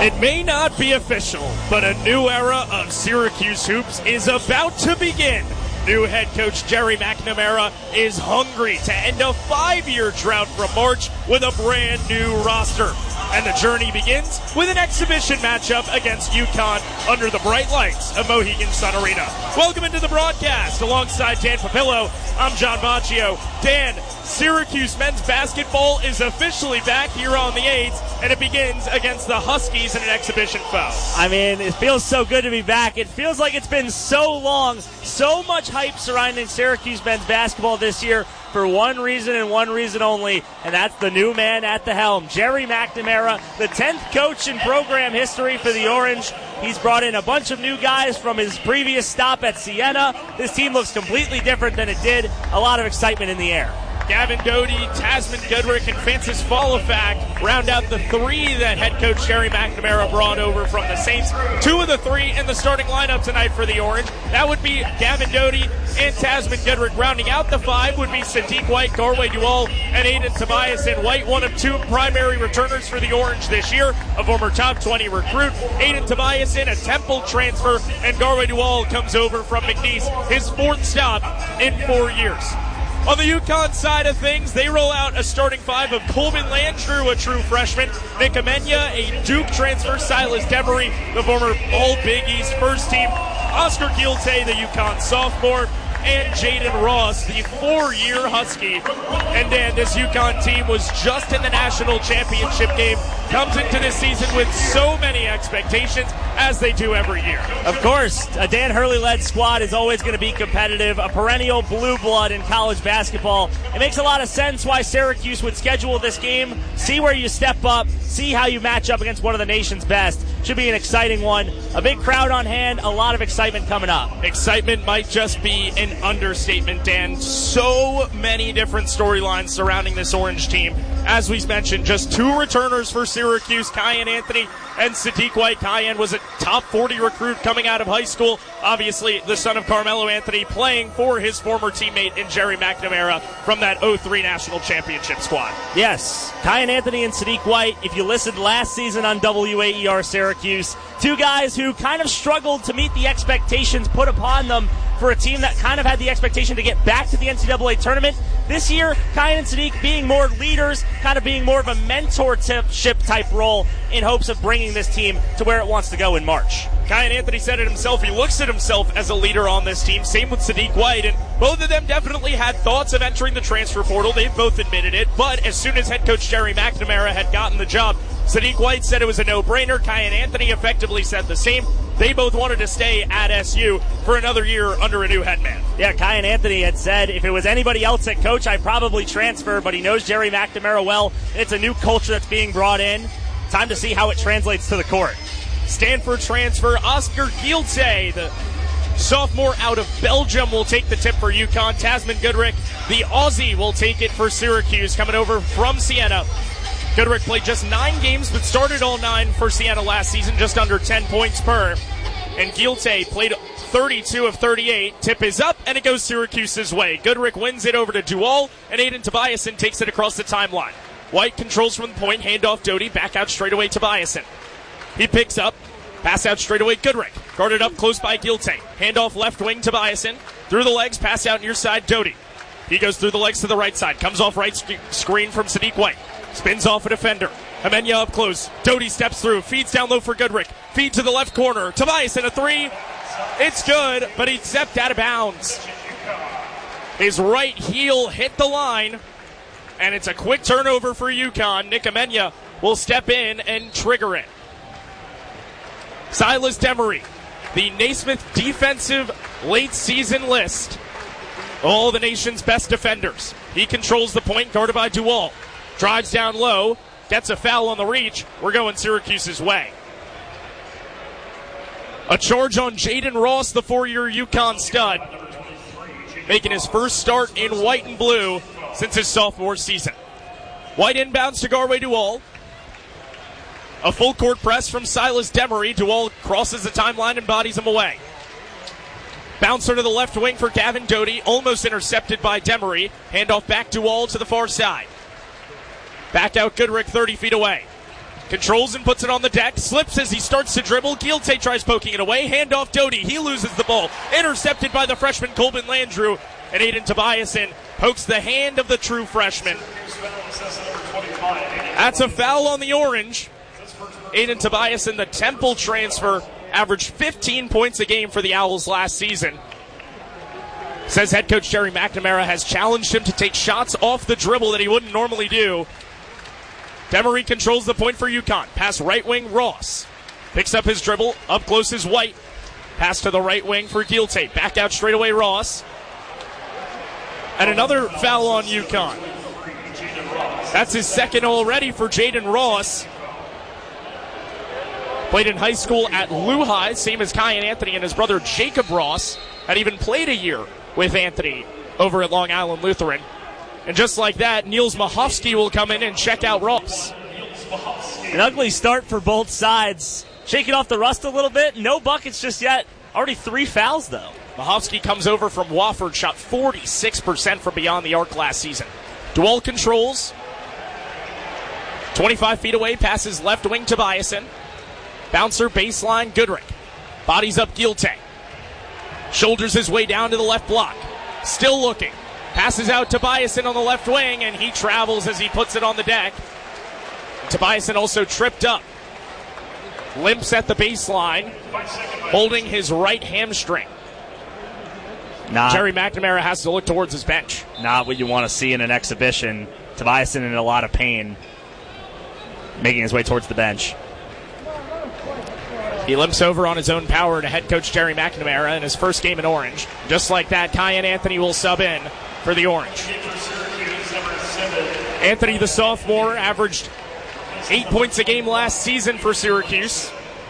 It may not be official, but a new era of Syracuse hoops is about to begin. New head coach Gerry McNamara is hungry to end a 5-year drought from March with a brand new roster. And the journey begins with an exhibition matchup against UConn under the bright lights of Mohegan Sun Arena. Welcome into the broadcast alongside Dan Papillo. I'm John Baccio. Dan, Syracuse men's basketball is officially back here on the Aids, and it begins against the Huskies in an exhibition foul. I mean, it feels so good to be back. It feels like it's been so long, so much hype surrounding Syracuse men's basketball this year for one reason and one reason only, and that's the new man at the helm, Gerry McNamara, the 10th coach in program history for the Orange. He's brought in a bunch of new guys from his previous stop at Siena. This team looks completely different than it did. A lot of excitement in the air. Gavin Doty, Tasman Goodrick, and Francis Folofak round out the three that head coach Gerry McNamara brought over from the Saints. Two of the three in the starting lineup tonight for the Orange. That would be Gavin Doty and Tasman Goodrick. Rounding out the five would be Sadiq White, Garway Dual, and Aiden Tobias. And White, one of two primary returners for the Orange this year, a former top 20 recruit. Aiden Tobias in a Temple transfer, and Garway Dual comes over from McNeese, his fourth stop in 4 years. On the UConn side of things, they roll out a starting five of Coleman Landrew, a true freshman, Nick Amenya, a Duke transfer, Silas Demery, the former All-Big East first team, Oscar Gilte, the UConn sophomore, and Jaden Ross, the 4-year Husky. And Dan, this UConn team was just in the national championship game, comes into this season with so many expectations, as they do every year. Of course, a Dan Hurley-led squad is always going to be competitive, a perennial blue blood in college basketball. It makes a lot of sense why Syracuse would schedule this game, see where you step up, see how you match up against one of the nation's best. Should be an exciting one. A big crowd on hand, a lot of excitement coming up. Excitement might just be an understatement, Dan. So many different storylines surrounding this Orange team. As we mentioned, just two returners for Syracuse, Kyan Anthony and Sadiq White. Kyan was a top 40 recruit coming out of high school. Obviously, the son of Carmelo Anthony, playing for his former teammate in Gerry McNamara from that 03 national championship squad. Yes, Kyan Anthony and Sadiq White, if you listened last season on WAER Syracuse, two guys who kind of struggled to meet the expectations put upon them for a team that kind of had the expectation to get back to the NCAA tournament. This year, Kyan and Sadiq being more leaders, kind of being more of a mentorship type role in hopes of bringing this team to where it wants to go in March. Kyan Anthony said it himself. He looks at himself as a leader on this team. Same with Sadiq White, and both of them definitely had thoughts of entering the transfer portal. They've both admitted it, but as soon as head coach Gerry McNamara had gotten the job, Sadiq White said it was a no-brainer. Kyan Anthony effectively said the same. They both wanted to stay at SU for another year under a new head man. Yeah, Kyan Anthony had said, if it was anybody else at coach, I'd probably transfer, but he knows Gerry McNamara well. It's a new culture that's being brought in. Time to see how it translates to the court. Stanford transfer Oscar Gilte, the sophomore out of Belgium, will take the tip for UConn. Tasman Goodrick, the Aussie, will take it for Syracuse, coming over from Siena. Goodrick played just 9 games, but started all 9 for Siena last season, just under 10 points per. And Gilte played 32 of 38. Tip is up, and it goes Syracuse's way. Goodrick wins it over to Dual, and Aiden Tobiasen takes it across the timeline. White controls from the point, handoff Doty, back out straight away Tobiasen. He picks up, pass out straight away Goodrick. Guarded up close by Gilte. Handoff left wing Tobiasen. Through the legs, pass out near side Doty. He goes through the legs to the right side. Comes off right screen from Sadiq White. Spins off a defender. Amenya up close. Doty steps through. Feeds down low for Goodrick. Feed to the left corner. Tobiasen a three. It's good, but he stepped out of bounds. His right heel hit the line, and it's a quick turnover for UConn. Nick Amenya will step in and trigger it. Silas Demery, the Naismith defensive late season list. All the nation's best defenders. He controls the point, guarded by Dual. Drives down low, gets a foul on the reach. We're going Syracuse's way. A charge on Jaden Ross, the 4-year UConn stud, making his first start in white and blue since his sophomore season. White inbounds to Garway Dual. A full court press from Silas Demery. Dual crosses the timeline and bodies him away. Bouncer to the left wing for Gavin Doty, almost intercepted by Demery. Handoff back Dual to the far side. Back out Goodrick 30 feet away. controls and puts it on the deck, slips as he starts to dribble. Gilte tries poking it away, handoff Doty. He loses the ball. Intercepted by the freshman Colbin Landrew, and Aiden Tobiasen pokes the hand of the true freshman. That's a foul on the orange. Aiden Tobiasen, the Temple transfer, averaged 15 points a game for the Owls last season. Says head coach Jerry McNamara has challenged him to take shots off the dribble that he wouldn't normally do. Demery controls the point for UConn. Pass right wing, Ross. Picks up his dribble. Up close is White. Pass to the right wing for Gilte. Back out straight away, Ross. And another foul on UConn. That's his second already for Jaden Ross. Played in high school at Lehigh, same as Kyan Anthony, and his brother Jacob Ross had even played a year with Anthony over at Long Island Lutheran. And just like that, Niels Mahovsky will come in and check out Ross. An ugly start for both sides. Shaking off the rust a little bit. No buckets just yet. Already 3 fouls, though. Mahovsky comes over from Wofford, shot 46% from beyond the arc last season. Dual controls. 25 feet away, passes left wing to Tobiasen. Bouncer, baseline, Goodrick. Bodies up Gilte. Shoulders his way down to the left block. Still looking. Passes out Tobiasen on the left wing, and he travels as he puts it on the deck. Tobiasen also tripped up. Limps at the baseline, holding his right hamstring. Jerry McNamara has to look towards his bench. Not what you want to see in an exhibition. Tobiasen in a lot of pain, making his way towards the bench. He limps over on his own power to head coach Jerry McNamara in his first game in orange. Just like that, Kyan Anthony will sub in for the orange. Anthony, the sophomore, averaged 8 points a game last season for Syracuse.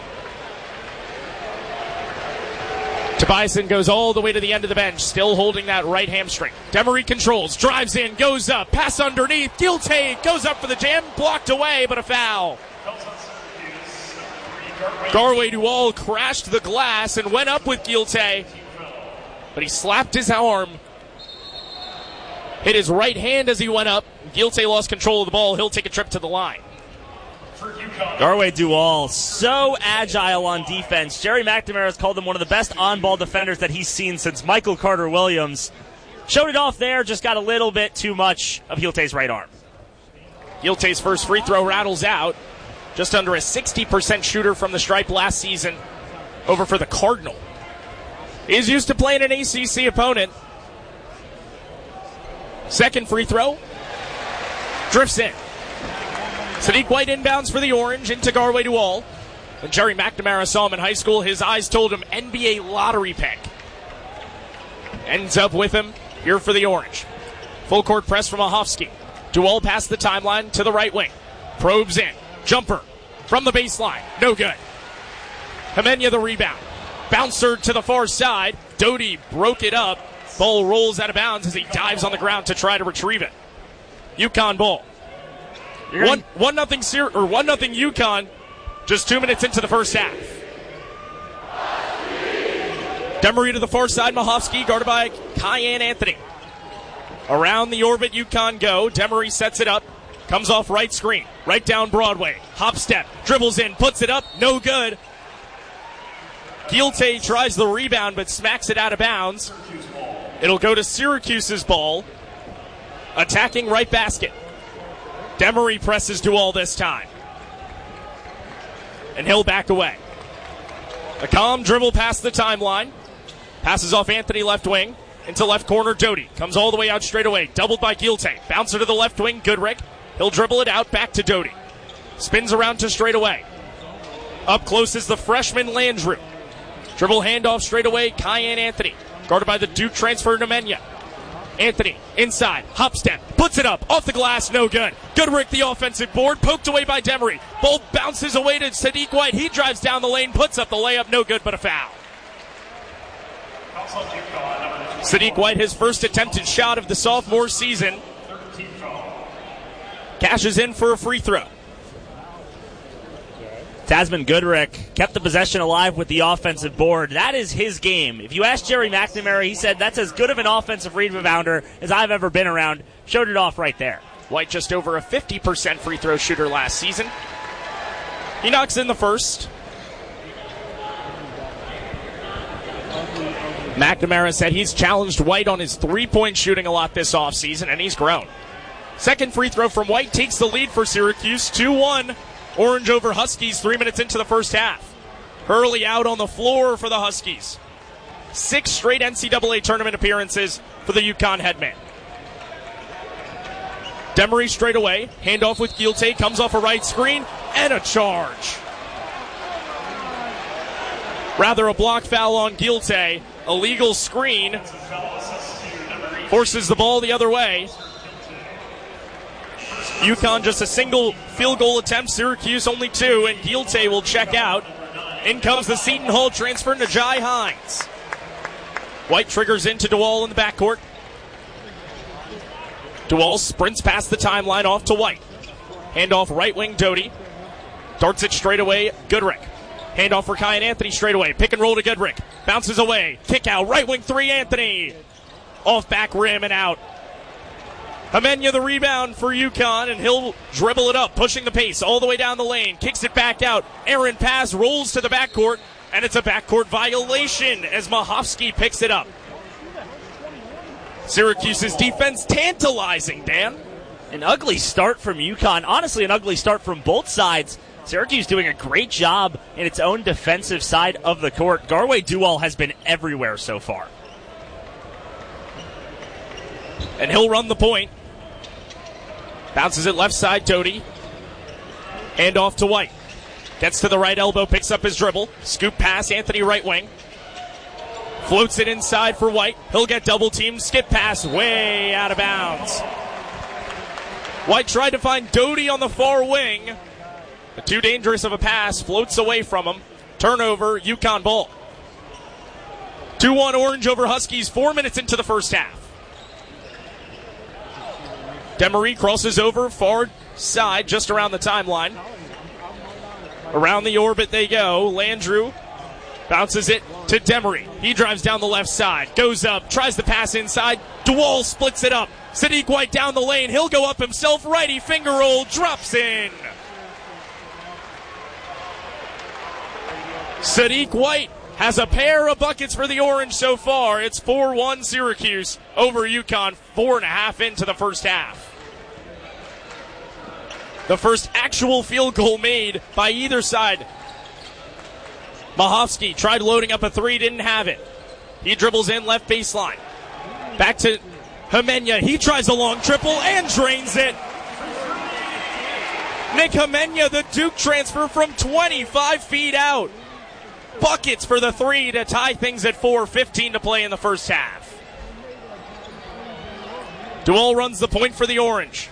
Tobiasen goes all the way to the end of the bench, still holding that right hamstring. Demery controls, drives in, goes up, pass underneath. Gilte goes up for the jam, blocked away, but a foul. Garway Dual crashed the glass and went up with Gilte, but he slapped his arm, hit his right hand as he went up. Gilte lost control of the ball. He'll take a trip to the line. Garway Dual, so agile on defense. Jerry McNamara has called him one of the best on-ball defenders that he's seen since Michael Carter-Williams. Showed it off there, just got a little bit too much of Gilte's right arm. Gilte's first free throw rattles out. Just under a 60% shooter from the stripe last season over for the Cardinal. He's used to playing an ACC opponent. Second free throw. Drifts in. Sadiq White inbounds for the Orange into Garway Dual. When Jerry McNamara saw him in high school, his eyes told him NBA lottery pick. Ends up with him here for the Orange. Full court press from Mahovsky. Dual past the timeline to the right wing. Probes in. Jumper from the baseline. No good. Himenia the rebound. Bouncer to the far side. Doty broke it up. Ball rolls out of bounds as he dives on the ground to try to retrieve it. UConn ball. 1-0 UConn. Just 2 minutes into the first half. Demery to the far side. Mahovsky guarded by Kyan Anthony. Around the orbit UConn go. Demery sets it up. Comes off right screen, right down Broadway. Hop step, dribbles in, puts it up, no good. Gilte tries the rebound but smacks it out of bounds. It'll go to Syracuse's ball. Attacking right basket. Demery presses Dual this time. And he'll back away. A calm dribble past the timeline. Passes off Anthony left wing into left corner. Doty comes all the way out straight away. Doubled by Gilte. Bouncer to the left wing, Goodrick. He'll dribble it out, back to Doty. Spins around to straight away. Up close is the freshman Landrew. Dribble handoff straight away, Kyan Anthony. Guarded by the Duke transfer Nemenya. Anthony, inside, hop step, puts it up, off the glass, no good. Goodrick, the offensive board, poked away by Demery. Ball bounces away to Sadiq White. He drives down the lane, puts up the layup, no good, but a foul. Sadiq White, his first attempted shot of the sophomore season. Cashes in for a free throw. Tasman Goodrick kept the possession alive with the offensive board. That is his game. If you ask Jerry McNamara, he said that's as good of an offensive rebounder as I've ever been around. Showed it off right there. White just over a 50% free throw shooter last season. He knocks in the first. McNamara said he's challenged White on his three-point shooting a lot this offseason, and he's grown. Second free throw from White takes the lead for Syracuse, 2-1. Orange over Huskies 3 minutes into the first half. Hurley out on the floor for the Huskies. 6 straight NCAA tournament appearances for the UConn headman. Demery straight away, handoff with Gilte, comes off a right screen, and a charge. Rather a block foul on Gilte. Illegal screen. Forces the ball the other way. UConn just a single field goal attempt. Syracuse only 2, and Gilte will check out. In comes the Seton Hall transfer, Najai Hines. White triggers into DeWall in the backcourt. DeWall sprints past the timeline off to White. Handoff right wing Doty. Darts it straight away, Goodrick. Handoff for Kyan Anthony straight away. Pick and roll to Goodrick. Bounces away. Kick out. Right wing 3, Anthony. Off back rim and out. Amenya the rebound for UConn, and he'll dribble it up, pushing the pace all the way down the lane. Kicks it back out. Aaron pass rolls to the backcourt, and it's a backcourt violation as Mahovsky picks it up. Syracuse's defense tantalizing, Dan. An ugly start from UConn. Honestly, an ugly start from both sides. Syracuse doing a great job in its own defensive side of the court. Garway Dual has been everywhere so far. And he'll run the point. Bounces it left side, Doty. Hand off to White. Gets to the right elbow, picks up his dribble. Scoop pass, Anthony right wing. Floats it inside for White. He'll get double teamed. Skip pass way out of bounds. White tried to find Doty on the far wing. But too dangerous of a pass. Floats away from him. Turnover, UConn ball. 2-1 Orange over Huskies 4 minutes into the first half. Demery crosses over, far side, just around the timeline. Around the orbit they go. Landrew bounces it to Demery. He drives down the left side, goes up, tries to pass inside. DeWall splits it up. Sadiq White down the lane. He'll go up himself. Righty finger roll, drops in. Sadiq White has a pair of buckets for the Orange so far. It's 4-1 Syracuse over UConn, 4.5 into the first half. The first actual field goal made by either side. Mahovsky tried loading up a three, didn't have it. He dribbles in left baseline. Back to Hemenya. He tries a long triple and drains it. Nick Hemenya, the Duke transfer from 25 feet out. Buckets for the three to tie things at 4:15 to play in the first half. DeWall runs the point for the Orange.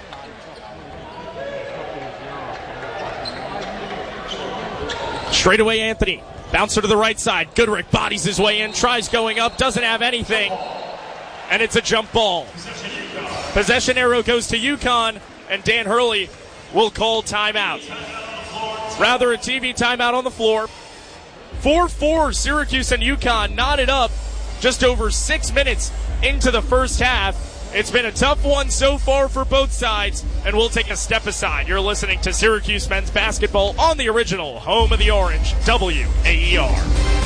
Straight away Anthony. Bouncer to the right side. Goodrick bodies his way in, tries going up, doesn't have anything. And it's a jump ball. Possession arrow goes to UConn, and Dan Hurley will call timeout. Rather a TV timeout on the floor. 4-4 Syracuse and UConn knotted up just over 6 minutes into the first half. It's been a tough one so far for both sides, and we'll take a step aside. You're listening to Syracuse men's basketball on the original home of the Orange, WAER.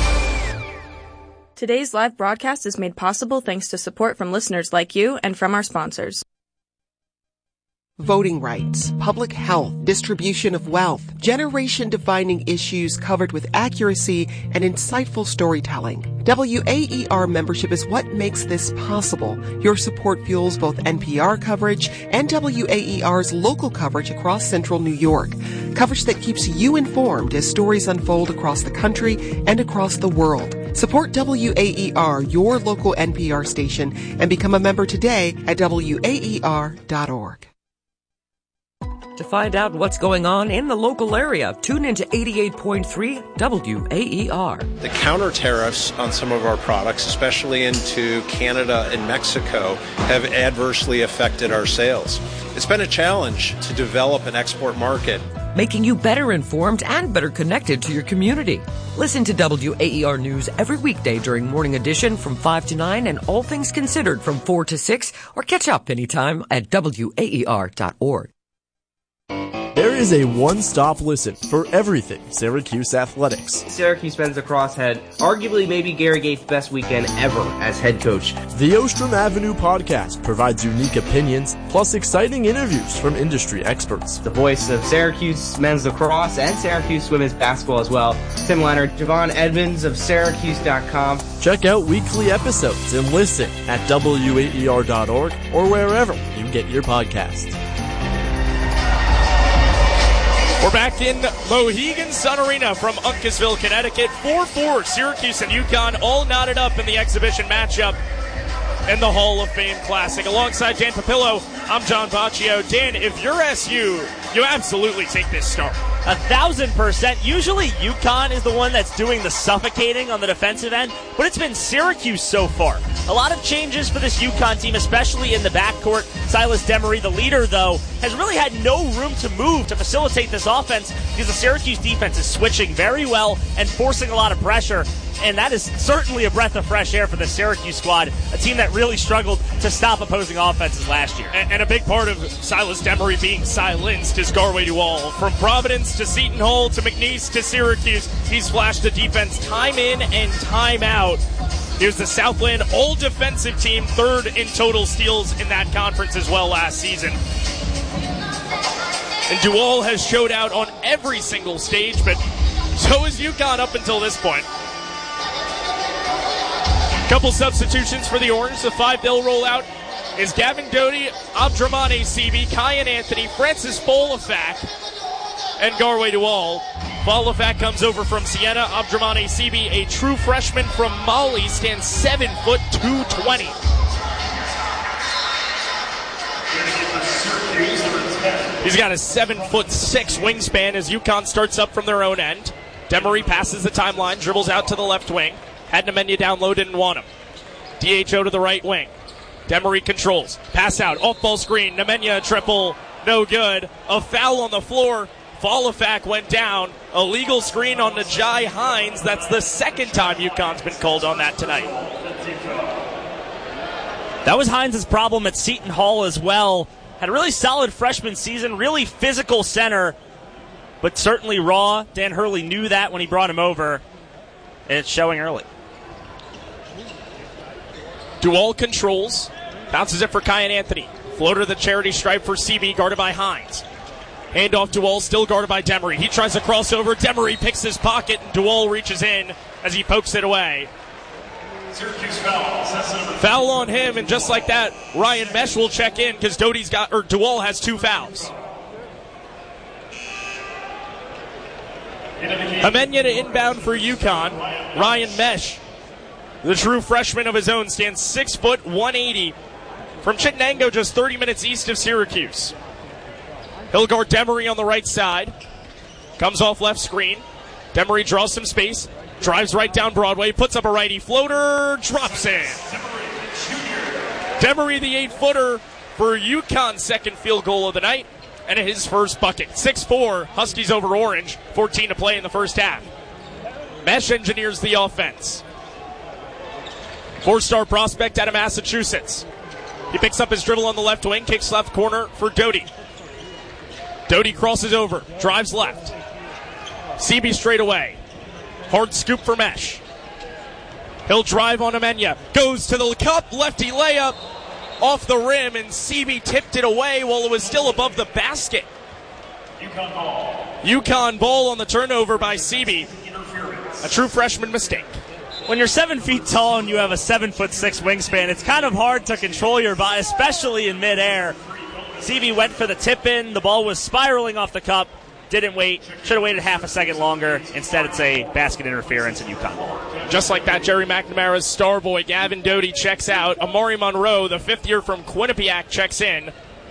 Today's live broadcast is made possible thanks to support from listeners like you and from our sponsors. Voting rights, public health, distribution of wealth, generation-defining issues covered with accuracy and insightful storytelling. WAER membership is what makes this possible. Your support fuels both NPR coverage and WAER's local coverage across central New York. Coverage that keeps you informed as stories unfold across the country and across the world. Support WAER, your local NPR station, and become a member today at WAER.org. To find out what's going on in the local area, tune into 88.3 WAER. The counter tariffs on some of our products, especially into Canada and Mexico, have adversely affected our sales. It's been a challenge to develop an export market, making you better informed and better connected to your community. Listen to WAER News every weekday during Morning Edition from 5 to 9 and All Things Considered from 4 to 6, or catch up anytime at WAER.org. There is a one-stop listen for everything Syracuse athletics. Syracuse men's lacrosse had arguably maybe Gary Gates' best weekend ever as head coach. The Ostrom Avenue podcast provides unique opinions plus exciting interviews from industry experts. The voice of Syracuse men's lacrosse and Syracuse women's basketball as well. Tim Leonard, Javon Edmonds of Syracuse.com. Check out weekly episodes and listen at WAER.org or wherever you get your podcasts. We're back in Mohegan Sun Arena from Uncasville, Connecticut. 4-4, Syracuse and UConn all knotted up in the exhibition matchup in the Hall of Fame Classic. Alongside Dan Papillo, I'm John Baccio. Dan, if you're SU, you absolutely take this start. 1,000%. Usually UConn is the one that's doing the suffocating on the defensive end, but it's been Syracuse so far. A lot of changes for this UConn team, especially in the backcourt. Silas Demery, the leader, though, has really had no room to move to facilitate this offense because the Syracuse defense is switching very well and forcing a lot of pressure. And that is certainly a breath of fresh air for the Syracuse squad, a team that really struggled to stop opposing offenses last year. And a big part of Silas Demery being silenced is Garway Dual. From Providence to Seton Hall to McNeese to Syracuse, he's flashed the defense time in and time out. Here's the Southland all-defensive team, third in total steals in that conference as well last season. And Dual has showed out on every single stage, but so has UConn up until this point. Couple substitutions for the Orange. The five they'll roll out is Gavin Doty, Abdramane Sebi, Kyan Anthony, Francis Folafak, and Garway Dual. Folafak comes over from Siena. Abdramane Sebi, a true freshman from Mali, stands 7 foot 220. He's got a 7'6" wingspan as UConn starts up from their own end. Demery passes the timeline, dribbles out to the left wing. Had Nemanja down low, didn't want him. DHO to the right wing. Demery controls. Pass out, off-ball screen. Nemanja triple, no good. A foul on the floor. Folafak went down. A legal screen on Najai Hines. That's the second time UConn's been called on that tonight. That was Hines' problem at Seton Hall as well. Had a really solid freshman season, really physical center, but certainly raw. Dan Hurley knew that when he brought him over, and it's showing early. Dual controls, bounces it for Kyan Anthony. Floater to the charity stripe for CB, guarded by Hines. Handoff Dual, still guarded by Demery. He tries to cross over. Demery picks his pocket, and Dual reaches in as he pokes it away. Syracuse foul. Foul on him, and just like that, Ryan Mesh will check in because Dual has 2 fouls. Amenya to inbound for UConn. Ryan Mesh, the true freshman of his own, stands 6 foot 180 from Chittenango, just 30 minutes east of Syracuse. He'll guard Demery on the right side. Comes off left screen. Demery draws some space. Drives right down Broadway. Puts up a righty floater. Drops in. Demery, the 8-footer, for UConn's second field goal of the night and his first bucket. 6-4, Huskies over Orange. 14 to play in the first half. Mesh engineers the offense. 4-star prospect out of Massachusetts. He picks up his dribble on the left wing. Kicks left corner for Doty. Doty crosses over. Drives left. CB straight away. Hard scoop for Mesh. He'll drive on Amenya. Goes to the cup. Lefty layup. Off the rim, and CB tipped it away while it was still above the basket. UConn ball. UConn ball on the turnover by CB. A true freshman mistake. When you're 7 feet tall and you have a 7'6" wingspan, it's kind of hard to control your body, especially in midair. CB went for the tip-in. The ball was spiraling off the cup. Didn't wait. Should have waited half a second longer. Instead, it's a basket interference and UConn ball. Just like that, Jerry McNamara's star boy, Gavin Doty, checks out. Amari Monroe, the 5th year from Quinnipiac, checks in.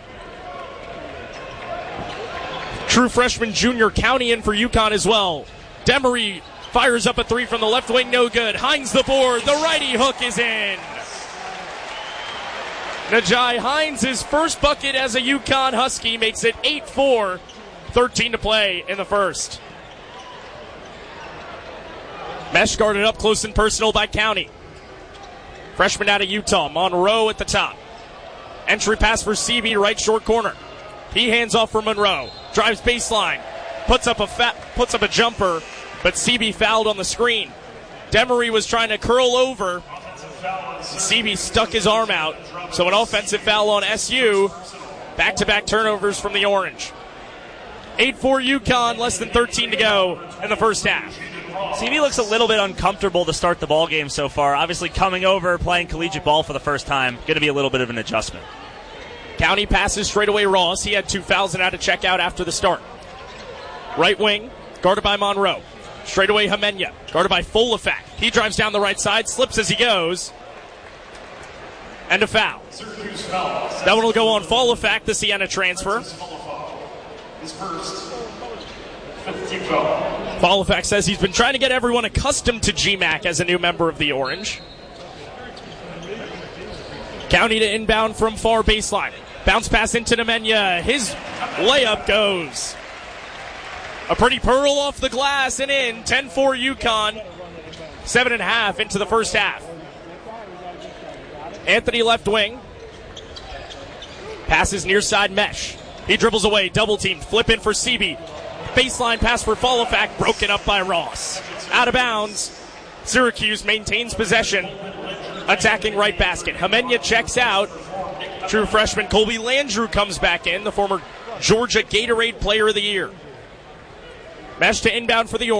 True freshman junior County in for UConn as well. Demery fires up a 3 from the left wing, no good. Hines the board. The righty hook is in. Najai Hines, his first bucket as a UConn Husky, makes it 8-4. 13 to play in the first. Mesh guarded up close and personal by County. Freshman out of Utah, Monroe at the top. Entry pass for CB, right short corner. He hands off for Monroe. drives baseline, puts up a jumper, but CB fouled on the screen. Demery was trying to curl over. CB stuck his arm out. So an offensive foul on SU. Back-to-back turnovers from the Orange. 8-4 UConn, less than 13 to go in the first half. CB looks a little bit uncomfortable to start the ball game so far. Obviously coming over, playing collegiate ball for the first time. Going to be a little bit of an adjustment. County passes straight away Ross. He had 2 fouls and had to check out after the start. Right wing, guarded by Monroe. Straight away Hamenya, guarded by Folafak. He drives down the right side, slips as he goes. And a foul. That one will go on Folafak, the Siena transfer. Folafak says he's been trying to get everyone accustomed to GMAC as a new member of the Orange. County to inbound from far baseline. Bounce pass into Nemenya. His layup goes. A pretty pearl off the glass and in. 10-4 UConn. 7.5 into the first half. Anthony left wing. Passes near side mesh. He dribbles away, double teamed. Flip in for CB. Baseline pass for Folafak. Broken up by Ross. Out of bounds. Syracuse maintains possession. Attacking right basket. Hamenya checks out. True freshman Colby Landrew comes back in, the former Georgia Gatorade Player of the Year. Mesh to inbound for the Orange.